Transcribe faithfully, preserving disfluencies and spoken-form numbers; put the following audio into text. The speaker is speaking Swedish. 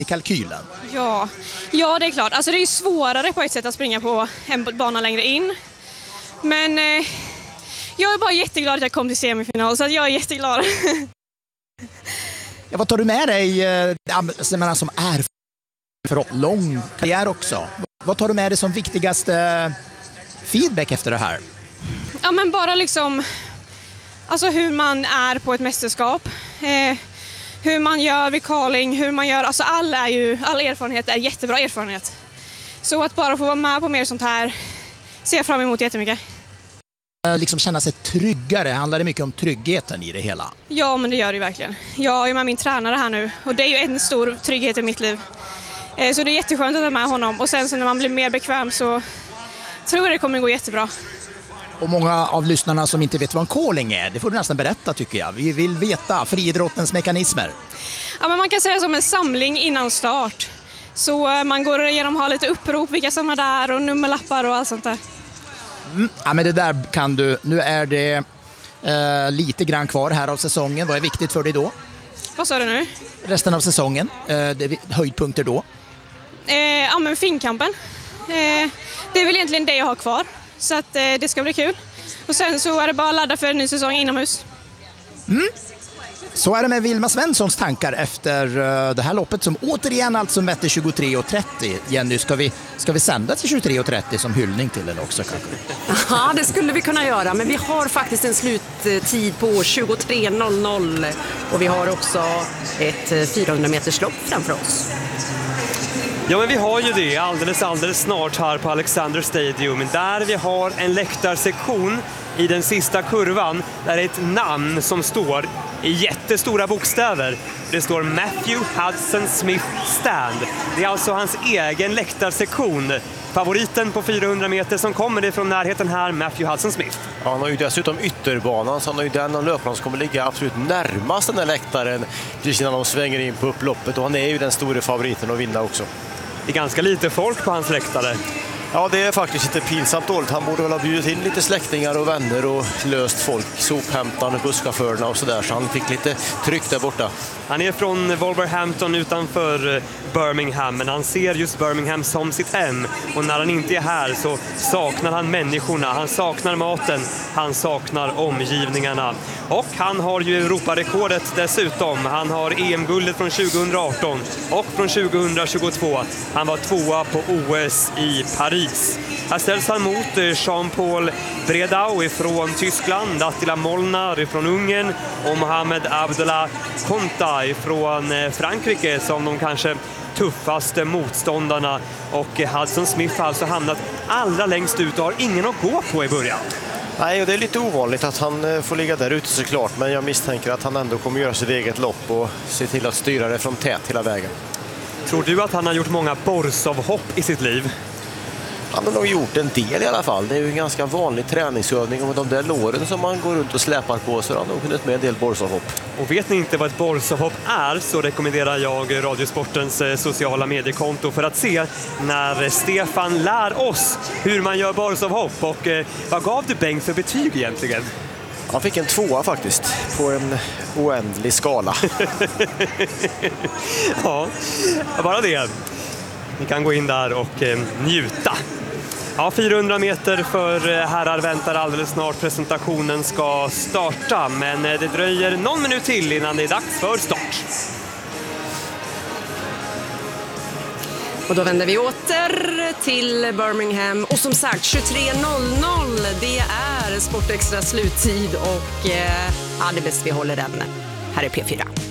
i kalkylen? Ja, ja det är klart. Alltså det är ju svårare på ett sätt att springa på en bana längre in. Men eh, jag är bara jätteglad att jag kom till semifinal, så att jag är jätteglad. Ja, vad tar du med dig eh, menar, som är för lång karriär också? Vad tar du med dig som viktigaste feedback efter det här? Ja, men bara liksom alltså hur man är på ett mästerskap. Eh, hur man gör vid calling, hur man gör, alltså all, är ju, all erfarenhet är jättebra erfarenhet. Så att bara få vara med på mer sånt här ser jag fram emot jättemycket. Liksom känna sig tryggare, handlar det mycket om tryggheten i det hela? Ja, men det gör det verkligen. Jag är med min tränare här nu och det är ju en stor trygghet i mitt liv. Eh, så det är jätteskönt att vara med honom och sen så när man blir mer bekväm så tror jag det kommer gå jättebra. Och många av lyssnarna som inte vet vad en calling är, det får du nästan berätta tycker jag. Vi vill veta friidrottens mekanismer. Ja, men man kan säga som en samling innan start. Så man går igenom och har lite upprop, vilka som är där och nummerlappar och allt sånt där. Mm. Ja, men det där kan du. Nu är det eh, lite grann kvar här av säsongen. Vad är viktigt för dig då? Vad sa du nu? Resten av säsongen, eh, det är höjdpunkter då? Eh, ja, men finkampen. Eh, det är väl egentligen det jag har kvar. Så att eh, det ska bli kul. Och sen så är det bara att ladda för en ny säsong inomhus. Mm. Så är det med Vilma Svenssons tankar efter uh, det här loppet som återigen alltså mätte tjugotre och trettio. Jenny, ska vi, ska vi sända till tjugotre och trettio som hyllning till den också kanske? Ja, det skulle vi kunna göra, men vi har faktiskt en sluttid på tjugotre noll noll och vi har också ett fyrahundra meters lopp framför oss. Ja, men vi har ju det alldeles, alldeles snart här på Alexander Stadium där vi har en läktarsektion i den sista kurvan där är ett namn som står i jättestora bokstäver. Det står Matthew Hudson Smith Stand. Det är alltså hans egen läktarsektion. Favoriten på fyrahundra meter som kommer ifrån närheten här, Matthew Hudson Smith. Ja, han har ju dessutom ytterbanan, så han har ju den av löparna som kommer ligga absolut närmast den där läktaren precis innan de svänger in på upploppet, och han är ju den stora favoriten att vinna också. Det är ganska lite folk på hans läktare. Ja, det är faktiskt inte pinsamt dåligt. Han borde väl ha bjudit in lite släktingar och vänner och löst folk, sophämtarna, busschaufförerna och sådär, så han fick lite tryck där borta. Han är från Wolverhampton utanför Birmingham, men han ser just Birmingham som sitt hem. Och när han inte är här så saknar han människorna, han saknar maten, han saknar omgivningarna. Och han har ju Europarekordet dessutom. Han har E M-guldet från tjugohundraarton och från tjugohundratjugotvå. Han var tvåa på O S i Paris. Här ställs han mot Jean-Paul Bredau från Tyskland, Attila Molnar från Ungern och Mohamed Abdullah Konta från Frankrike som de kanske tuffaste motståndarna. Och Hudson Smith har alltså hamnat allra längst ut och har ingen att gå på i början. Nej, och det är lite ovanligt att han får ligga där ute såklart, men jag misstänker att han ändå kommer göra sitt eget lopp och se till att styra det från tät hela vägen. Tror du att han har gjort många borsavhopp i sitt liv? Han har nog gjort en del i alla fall. Det är ju en ganska vanlig träningsövning, och med de där låren som man går runt och släpar på så har han nog hunnit med en del borsavhopp. Och vet ni inte vad ett borsavhopp är, så rekommenderar jag Radiosportens sociala mediekonto för att se när Stefan lär oss hur man gör borsavhopp. Och eh, vad gav du Bengt för betyg egentligen? Han fick en tvåa faktiskt, på en oändlig skala. Ja, bara det. Ni kan gå in där och eh, njuta. Ja, fyrahundra meter för herrar väntar alldeles snart. Presentationen ska starta, men det dröjer någon minut till innan det är dags för start. Och då vänder vi åter till Birmingham. Och som sagt, tjugotre noll noll, det är Sportextra sluttid och eh, ja, det är bäst vi håller den. Här är P fyra.